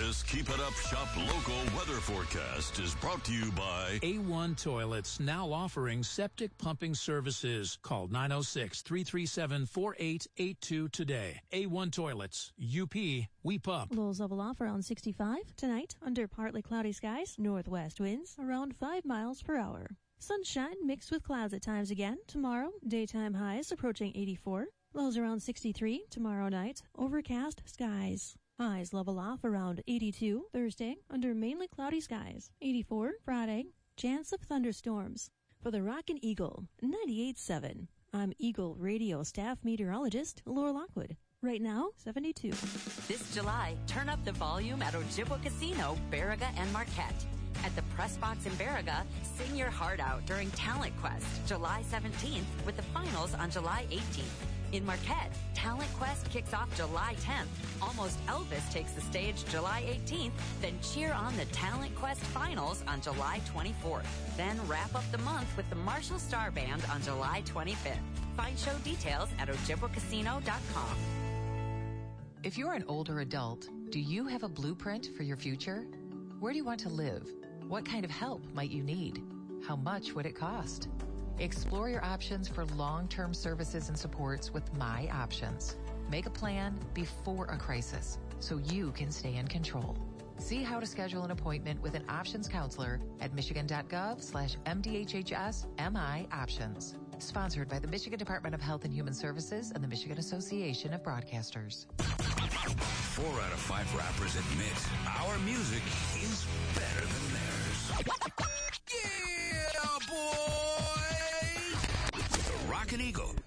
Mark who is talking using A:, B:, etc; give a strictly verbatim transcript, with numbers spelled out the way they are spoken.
A: This Keep It Up Shop local weather forecast is brought to you by
B: A one Toilets, now offering septic pumping services. Call nine oh six, three three seven, four eight eight two today. A one Toilets. U P, we pump.
C: Lows level off around sixty-five. Tonight, under partly cloudy skies, northwest winds around five miles per hour. Sunshine mixed with clouds at times again. Tomorrow, daytime highs approaching eighty-four. Lows around sixty-three. Tomorrow night, overcast skies. Highs level off around eighty-two. Thursday, under mainly cloudy skies. eighty-four. Friday, chance of thunderstorms. For the Rockin' Eagle, ninety-eight point seven. I'm Eagle Radio staff meteorologist Laura Lockwood. Right now, seventy-two.
D: This July, turn up the volume at Ojibwa Casino, Baraga, and Marquette. At the Press Box in Baraga, sing your heart out during Talent Quest, July seventeenth, with the finals on July eighteenth. In Marquette, Talent Quest kicks off July tenth. Almost Elvis takes the stage July eighteenth, then cheer on the Talent Quest finals on July twenty-fourth. Then wrap up the month with the Marshall Star Band on July twenty-fifth. Find show details at ojibwa casino dot com.
E: If you're an older adult, do you have a blueprint for your future? Where do you want to live? What kind of help might you need? How much would it cost? Explore your options for long-term services and supports with My Options. Make a plan before a crisis so you can stay in control. See how to schedule an appointment with an options counselor at michigan.gov slash MDHHS MI Options. Sponsored by the Michigan Department of Health and Human Services and the Michigan Association of Broadcasters.
A: Four out of five rappers admit our music is better than theirs. Yeah, boy! The Rockin' Eagle